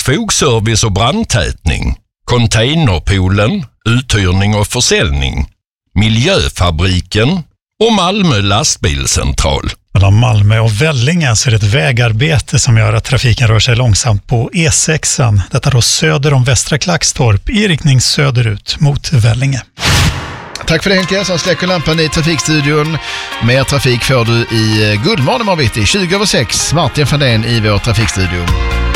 fogservice och brandtätning, Containerpoolen, uthyrning och försäljning, Miljöfabriken och Malmö lastbilscentral. Mellan Malmö och Vellinge så är det ett vägarbete som gör att trafiken rör sig långsamt på E6. Detta då söder om Västra Klackstorp i riktning söderut mot Vellinge. Tack för det Henke som släcker lampan i trafikstudion. Mer trafik får du i Good Morning Morgon 20:06. Martin Fandén i vår trafikstudio.